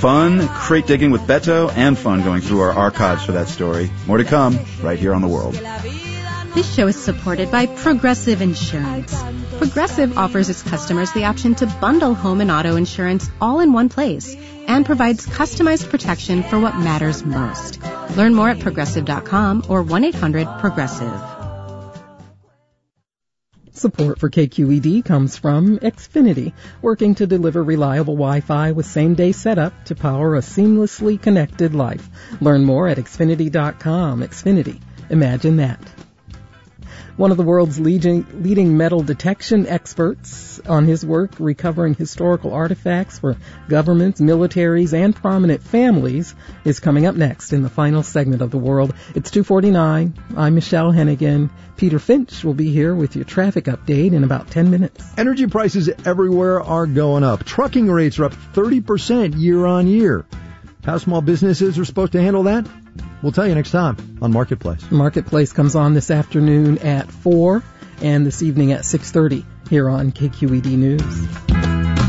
Fun crate digging with Beto and fun going through our archives for that story. More to come right here on The World. This show is supported by Progressive Insurance. Progressive offers its customers the option to bundle home and auto insurance all in one place and provides customized protection for what matters most. Learn more at Progressive.com or 1-800-PROGRESSIVE. Support for KQED comes from Xfinity, working to deliver reliable Wi-Fi with same-day setup to power a seamlessly connected life. Learn more at Xfinity.com. Xfinity. Imagine that. One of the world's leading metal detection experts on his work recovering historical artifacts for governments, militaries, and prominent families is coming up next in the final segment of The World. It's 2:49. I'm Michelle Hennigan. Peter Finch will be here with your traffic update in about 10 minutes. Energy prices everywhere are going up. Trucking rates are up 30% year on year. How small businesses are supposed to handle that? We'll tell you next time on Marketplace. Marketplace comes on this afternoon at 4 and this evening at 6:30 here on KQED News.